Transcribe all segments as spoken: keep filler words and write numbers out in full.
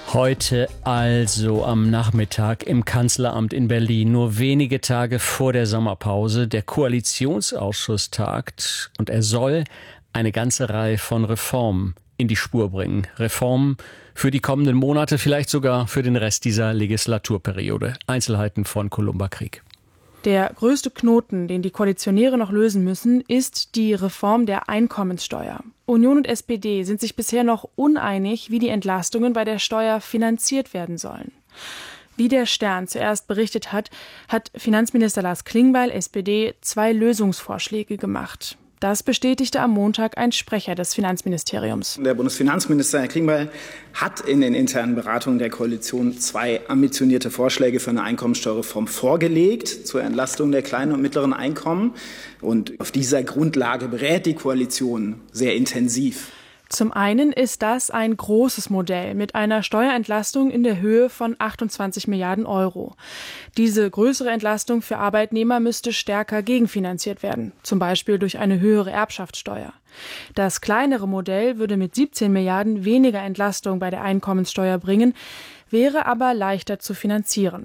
Heute also am Nachmittag im Kanzleramt in Berlin, nur wenige Tage vor der Sommerpause. Der Koalitionsausschuss tagt und er soll eine ganze Reihe von Reformen in die Spur bringen. Reformen für die kommenden Monate, vielleicht sogar für den Rest dieser Legislaturperiode. Einzelheiten von Columba Krieg. Der größte Knoten, den die Koalitionäre noch lösen müssen, ist die Reform der Einkommenssteuer. Union und S P D sind sich bisher noch uneinig, wie die Entlastungen bei der Steuer finanziert werden sollen. Wie der Stern zuerst berichtet hat, hat Finanzminister Lars Klingbeil, S P D, zwei Lösungsvorschläge gemacht. Das bestätigte am Montag ein Sprecher des Finanzministeriums. Der Bundesfinanzminister, Herr Klingbeil, hat in den internen Beratungen der Koalition zwei ambitionierte Vorschläge für eine Einkommensteuerreform vorgelegt zur Entlastung der kleinen und mittleren Einkommen. Und auf dieser Grundlage berät die Koalition sehr intensiv. Zum einen ist das ein großes Modell mit einer Steuerentlastung in der Höhe von achtundzwanzig Milliarden Euro. Diese größere Entlastung für Arbeitnehmer müsste stärker gegenfinanziert werden, zum Beispiel durch eine höhere Erbschaftssteuer. Das kleinere Modell würde mit siebzehn Milliarden weniger Entlastung bei der Einkommenssteuer bringen, wäre aber leichter zu finanzieren.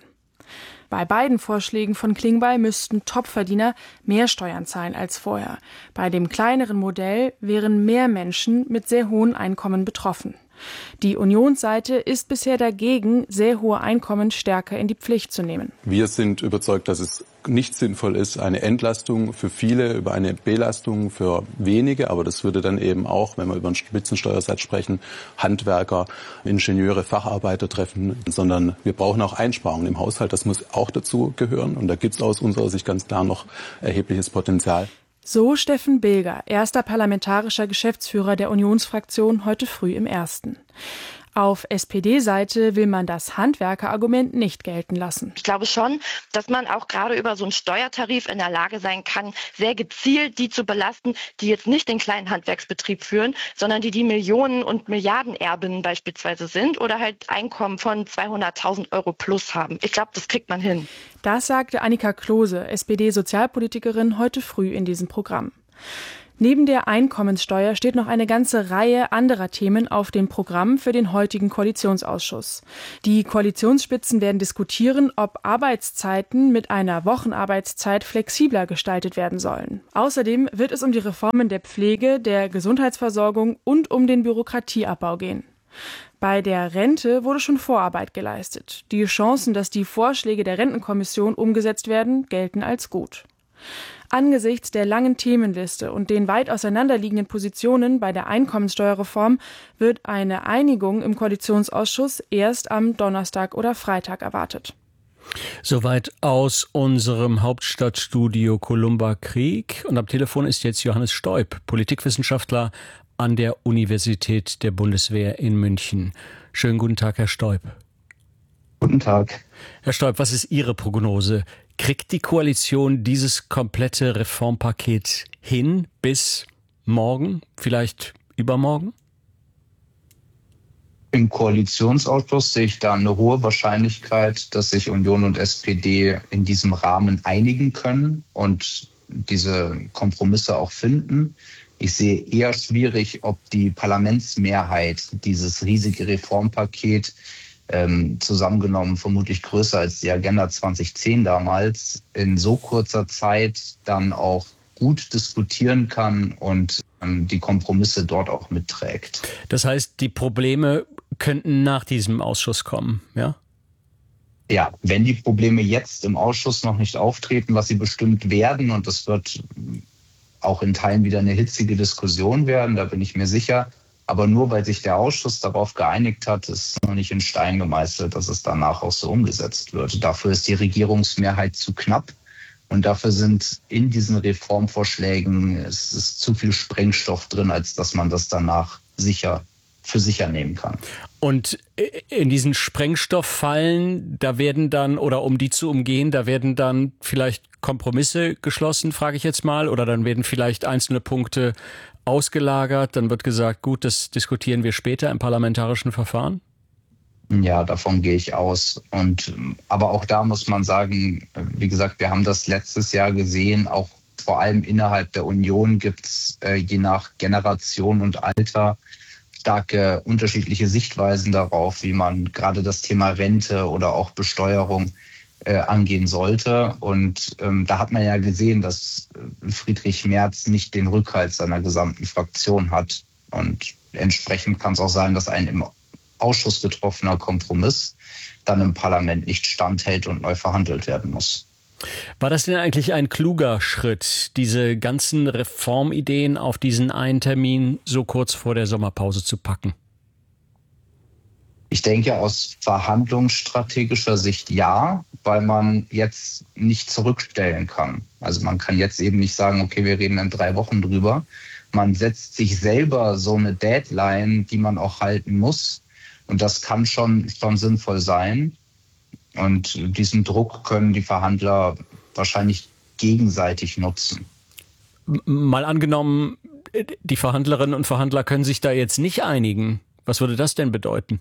Bei beiden Vorschlägen von Klingbeil müssten Topverdiener mehr Steuern zahlen als vorher. Bei dem kleineren Modell wären mehr Menschen mit sehr hohen Einkommen betroffen. Die Unionsseite ist bisher dagegen, sehr hohe Einkommen stärker in die Pflicht zu nehmen. Wir sind überzeugt, dass es nicht sinnvoll ist, eine Entlastung für viele über eine Belastung für wenige. Aber das würde dann eben auch, wenn wir über einen Spitzensteuersatz sprechen, Handwerker, Ingenieure, Facharbeiter treffen. Sondern wir brauchen auch Einsparungen im Haushalt. Das muss auch dazu gehören. Und da gibt es aus unserer Sicht ganz klar noch erhebliches Potenzial. So Steffen Bilger, erster parlamentarischer Geschäftsführer der Unionsfraktion, heute früh im Ersten. Auf S P D-Seite will man das Handwerkerargument nicht gelten lassen. Ich glaube schon, dass man auch gerade über so einen Steuertarif in der Lage sein kann, sehr gezielt die zu belasten, die jetzt nicht den kleinen Handwerksbetrieb führen, sondern die die Millionen- und Milliardenerbinnen beispielsweise sind oder halt Einkommen von zweihunderttausend Euro plus haben. Ich glaube, das kriegt man hin. Das sagte Annika Klose, S P D-Sozialpolitikerin, heute früh in diesem Programm. Neben der Einkommenssteuer steht noch eine ganze Reihe anderer Themen auf dem Programm für den heutigen Koalitionsausschuss. Die Koalitionsspitzen werden diskutieren, ob Arbeitszeiten mit einer Wochenarbeitszeit flexibler gestaltet werden sollen. Außerdem wird es um die Reformen der Pflege, der Gesundheitsversorgung und um den Bürokratieabbau gehen. Bei der Rente wurde schon Vorarbeit geleistet. Die Chancen, dass die Vorschläge der Rentenkommission umgesetzt werden, gelten als gut. Angesichts der langen Themenliste und den weit auseinanderliegenden Positionen bei der Einkommenssteuerreform wird eine Einigung im Koalitionsausschuss erst am Donnerstag oder Freitag erwartet. Soweit aus unserem Hauptstadtstudio Columba Krieg. Und am Telefon ist jetzt Johannes Stoib, Politikwissenschaftler an der Universität der Bundeswehr in München. Schönen guten Tag, Herr Stoib. Guten Tag. Herr Stoib, was ist Ihre Prognose? Kriegt die Koalition dieses komplette Reformpaket hin bis morgen, vielleicht übermorgen? Im Koalitionsausschuss sehe ich da eine hohe Wahrscheinlichkeit, dass sich Union und S P D in diesem Rahmen einigen können und diese Kompromisse auch finden. Ich sehe eher schwierig, ob die Parlamentsmehrheit dieses riesige Reformpaket Ähm, zusammengenommen vermutlich größer als die Agenda zwanzig zehn damals, in so kurzer Zeit dann auch gut diskutieren kann und ähm, die Kompromisse dort auch mitträgt. Das heißt, die Probleme könnten nach diesem Ausschuss kommen, ja? Ja, wenn die Probleme jetzt im Ausschuss noch nicht auftreten, was sie bestimmt werden, und das wird auch in Teilen wieder eine hitzige Diskussion werden, da bin ich mir sicher. Aber nur weil sich der Ausschuss darauf geeinigt hat, ist noch nicht in Stein gemeißelt, dass es danach auch so umgesetzt wird. Dafür ist die Regierungsmehrheit zu knapp und dafür sind in diesen Reformvorschlägen es ist zu viel Sprengstoff drin, als dass man das danach sicher für sicher nehmen kann. Und in diesen Sprengstofffallen, da werden dann, oder um die zu umgehen, da werden dann vielleicht Kompromisse geschlossen, frage ich jetzt mal, oder dann werden vielleicht einzelne Punkte ausgelagert, dann wird gesagt, gut, das diskutieren wir später im parlamentarischen Verfahren? Ja, davon gehe ich aus. Und aber auch da muss man sagen, wie gesagt, wir haben das letztes Jahr gesehen, auch vor allem innerhalb der Union gibt es äh, je nach Generation und Alter starke unterschiedliche Sichtweisen darauf, wie man gerade das Thema Rente oder auch Besteuerung äh, angehen sollte. Und ähm, da hat man ja gesehen, dass Friedrich Merz nicht den Rückhalt seiner gesamten Fraktion hat. Und entsprechend kann es auch sein, dass ein im Ausschuss getroffener Kompromiss dann im Parlament nicht standhält und neu verhandelt werden muss. War das denn eigentlich ein kluger Schritt, diese ganzen Reformideen auf diesen einen Termin so kurz vor der Sommerpause zu packen? Ich denke, aus verhandlungsstrategischer Sicht ja, weil man jetzt nicht zurückstellen kann. Also man kann jetzt eben nicht sagen, okay, wir reden in drei Wochen drüber. Man setzt sich selber so eine Deadline, die man auch halten muss. Und das kann schon, schon sinnvoll sein. Und diesen Druck können die Verhandler wahrscheinlich gegenseitig nutzen. Mal angenommen, die Verhandlerinnen und Verhandler können sich da jetzt nicht einigen. Was würde das denn bedeuten?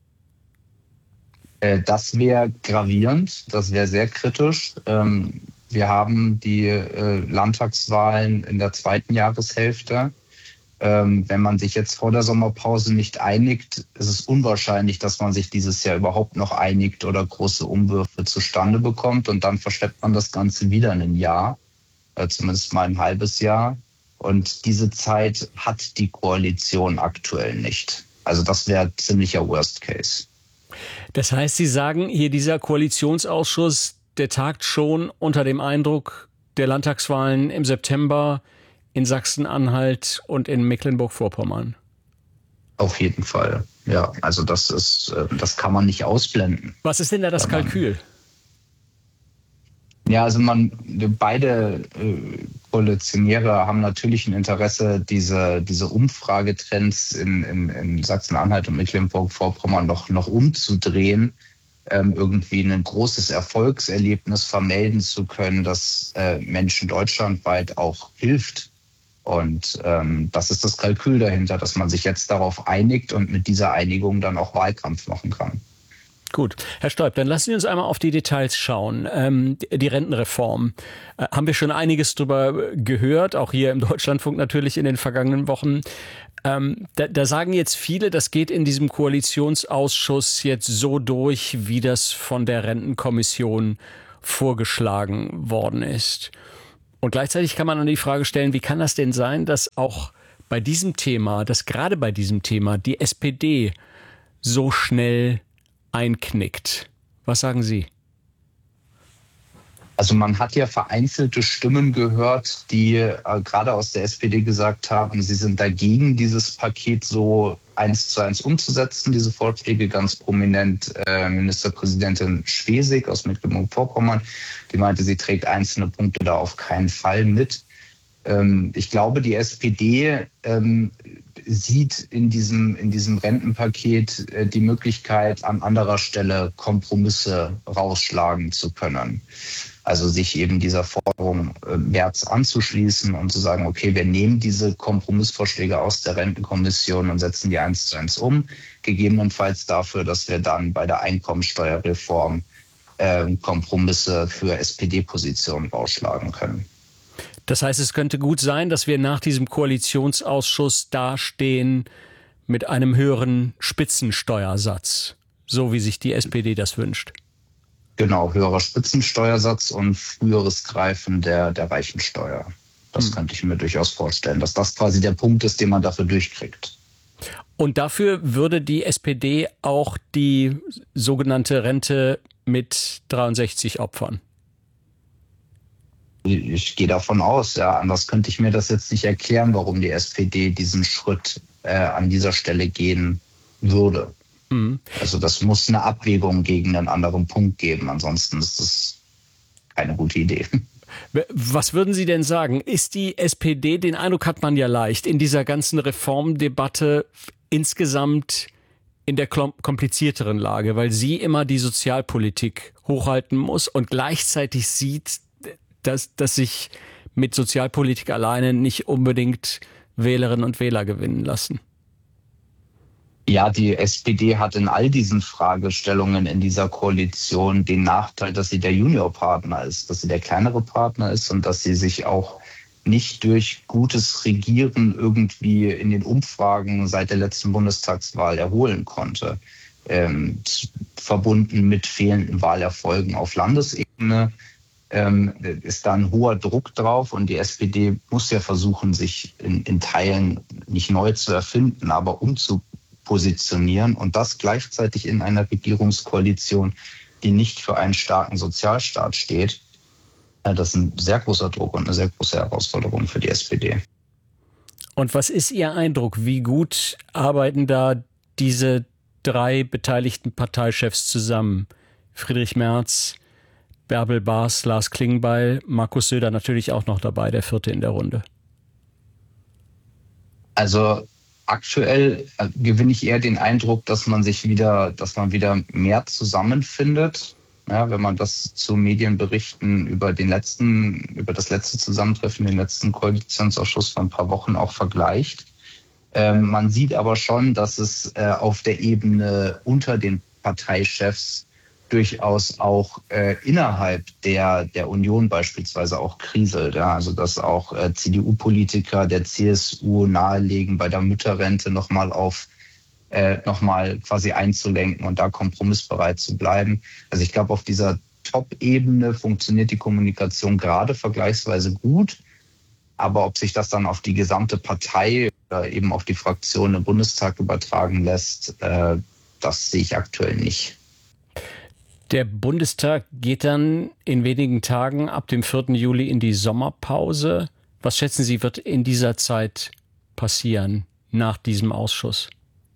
Das wäre gravierend, das wäre sehr kritisch. Wir haben die Landtagswahlen in der zweiten Jahreshälfte. Wenn man sich jetzt vor der Sommerpause nicht einigt, ist es unwahrscheinlich, dass man sich dieses Jahr überhaupt noch einigt oder große Umwürfe zustande bekommt. Und dann verschleppt man das Ganze wieder in ein Jahr, zumindest mal ein halbes Jahr. Und diese Zeit hat die Koalition aktuell nicht. Also das wäre ziemlicher Worst Case. Das heißt, Sie sagen, hier dieser Koalitionsausschuss, der tagt schon unter dem Eindruck der Landtagswahlen im September in Sachsen-Anhalt und in Mecklenburg-Vorpommern. Auf jeden Fall, ja. Also das ist, das kann man nicht ausblenden. Was ist denn da das Kalkül? Ja, also man, beide äh, Koalitionäre haben natürlich ein Interesse, diese, diese Umfragetrends in, in, in Sachsen-Anhalt und Mecklenburg-Vorpommern noch, noch umzudrehen, ähm, irgendwie ein großes Erfolgserlebnis vermelden zu können, das äh, Menschen deutschlandweit auch hilft. Und ähm, das ist das Kalkül dahinter, dass man sich jetzt darauf einigt und mit dieser Einigung dann auch Wahlkampf machen kann. Gut. Herr Stoib, dann lassen Sie uns einmal auf die Details schauen. Ähm, die Rentenreform. Äh, haben wir schon einiges drüber gehört, auch hier im Deutschlandfunk natürlich in den vergangenen Wochen. Ähm, da, da sagen jetzt viele, das geht in diesem Koalitionsausschuss jetzt so durch, wie das von der Rentenkommission vorgeschlagen worden ist. Und gleichzeitig kann man dann die Frage stellen, wie kann das denn sein, dass auch bei diesem Thema, dass gerade bei diesem Thema die S P D so schnell einknickt? Was sagen Sie? Also man hat ja vereinzelte Stimmen gehört, die äh, gerade aus der S P D gesagt haben, sie sind dagegen, dieses Paket so eins zu eins umzusetzen, diese Vorschläge. Ganz prominent äh, Ministerpräsidentin Schwesig aus Mecklenburg-Vorpommern, die meinte, sie trägt einzelne Punkte da auf keinen Fall mit. Ähm, ich glaube, die S P D ähm, sieht in diesem, in diesem Rentenpaket äh, die Möglichkeit, an anderer Stelle Kompromisse rausschlagen zu können. Also sich eben dieser Forderung äh, Merz anzuschließen und zu sagen, okay, wir nehmen diese Kompromissvorschläge aus der Rentenkommission und setzen die eins zu eins um. Gegebenenfalls dafür, dass wir dann bei der Einkommensteuerreform äh, Kompromisse für S P D-Positionen rausschlagen können. Das heißt, es könnte gut sein, dass wir nach diesem Koalitionsausschuss dastehen mit einem höheren Spitzensteuersatz, so wie sich die S P D das wünscht. Genau, höherer Spitzensteuersatz und früheres Greifen der, der Reichensteuer. Das hm. könnte ich mir durchaus vorstellen, dass das quasi der Punkt ist, den man dafür durchkriegt. Und dafür würde die S P D auch die sogenannte Rente mit dreiundsechzig opfern? Ich gehe davon aus, ja. Anders könnte ich mir das jetzt nicht erklären, warum die S P D diesen Schritt äh, an dieser Stelle gehen würde. Mhm. Also das muss eine Abwägung gegen einen anderen Punkt geben. Ansonsten ist das keine gute Idee. Was würden Sie denn sagen? Ist die S P D, den Eindruck hat man ja leicht, in dieser ganzen Reformdebatte insgesamt in der komplizierteren Lage, weil sie immer die Sozialpolitik hochhalten muss und gleichzeitig sieht, dass, dass sich mit Sozialpolitik alleine nicht unbedingt Wählerinnen und Wähler gewinnen lassen? Ja, die S P D hat in all diesen Fragestellungen in dieser Koalition den Nachteil, dass sie der Juniorpartner ist, dass sie der kleinere Partner ist und dass sie sich auch nicht durch gutes Regieren irgendwie in den Umfragen seit der letzten Bundestagswahl erholen konnte. Ähm, verbunden mit fehlenden Wahlerfolgen auf Landesebene ähm, ist da ein hoher Druck drauf. Und die S P D muss ja versuchen, sich in, in Teilen nicht neu zu erfinden, aber umzupositionieren. Und das gleichzeitig in einer Regierungskoalition, die nicht für einen starken Sozialstaat steht. Das ist ein sehr großer Druck und eine sehr große Herausforderung für die S P D. Und was ist Ihr Eindruck? Wie gut arbeiten da diese drei beteiligten Parteichefs zusammen? Friedrich Merz, Bärbel Baas, Lars Klingbeil, Markus Söder natürlich auch noch dabei, der vierte in der Runde. Also aktuell gewinne ich eher den Eindruck, dass man sich wieder, dass man wieder mehr zusammenfindet. Ja, wenn man das zu Medienberichten über den letzten, über das letzte Zusammentreffen, den letzten Koalitionsausschuss vor ein paar Wochen auch vergleicht. Ähm, man sieht aber schon, dass es äh, auf der Ebene unter den Parteichefs durchaus auch äh, innerhalb der, der Union beispielsweise auch kriselt. Ja? Also dass auch äh, C D U-Politiker der C S U nahelegen, bei der Mütterrente nochmal auf äh, nochmal quasi einzulenken und da kompromissbereit zu bleiben. Also ich glaube, auf dieser Top-Ebene funktioniert die Kommunikation gerade vergleichsweise gut. Aber ob sich das dann auf die gesamte Partei oder eben auf die Fraktion im Bundestag übertragen lässt, äh, das sehe ich aktuell nicht. Der Bundestag geht dann in wenigen Tagen ab dem vierten Juli in die Sommerpause. Was schätzen Sie, wird in dieser Zeit passieren nach diesem Ausschuss?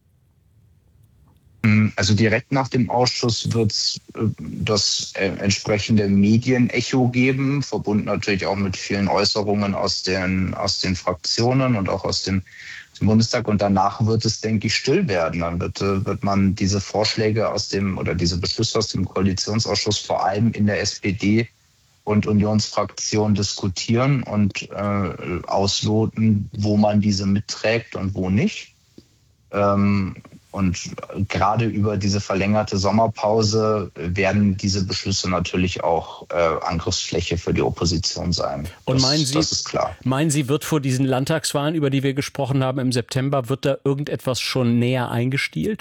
Also direkt nach dem Ausschuss wird es das entsprechende Medienecho geben, verbunden natürlich auch mit vielen Äußerungen aus den, aus den Fraktionen und auch aus dem, dem Bundestag. Und danach wird es, denke ich, still werden. Dann wird, wird man diese Vorschläge aus dem oder diese Beschlüsse aus dem Koalitionsausschuss vor allem in der S P D und Unionsfraktion diskutieren und äh, ausloten, wo man diese mitträgt und wo nicht. Ähm, Und gerade über diese verlängerte Sommerpause werden diese Beschlüsse natürlich auch äh, Angriffsfläche für die Opposition sein. Und das, meinen Sie, das ist klar. Meinen Sie, wird vor diesen Landtagswahlen, über die wir gesprochen haben im September, wird da irgendetwas schon näher eingestielt?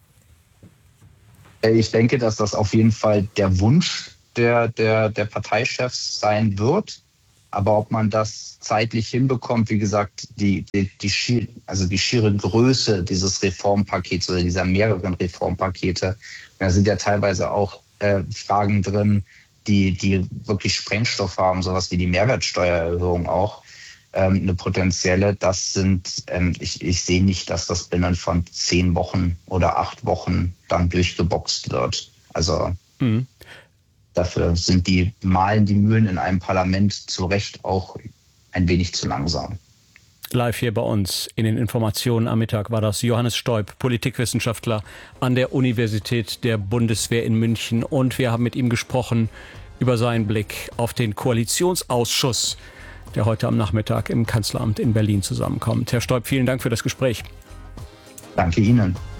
Ich denke, dass das auf jeden Fall der Wunsch der, der, der Parteichefs sein wird. Aber ob man das zeitlich hinbekommt, wie gesagt, die, die, die, schier, also die schiere Größe dieses Reformpakets oder dieser mehreren Reformpakete, da sind ja teilweise auch äh, Fragen drin, die, die wirklich Sprengstoff haben, sowas wie die Mehrwertsteuererhöhung auch, ähm, eine potenzielle. Das sind, ähm, ich, ich sehe nicht, dass das binnen von zehn Wochen oder acht Wochen dann durchgeboxt wird. Also mhm. Dafür sind die Mahlen die Mühlen in einem Parlament zu Recht auch ein wenig zu langsam. Live hier bei uns in den Informationen am Mittag war das Johannes Stoib, Politikwissenschaftler an der Universität der Bundeswehr in München. Und wir haben mit ihm gesprochen über seinen Blick auf den Koalitionsausschuss, der heute am Nachmittag im Kanzleramt in Berlin zusammenkommt. Herr Stoib, vielen Dank für das Gespräch. Danke Ihnen.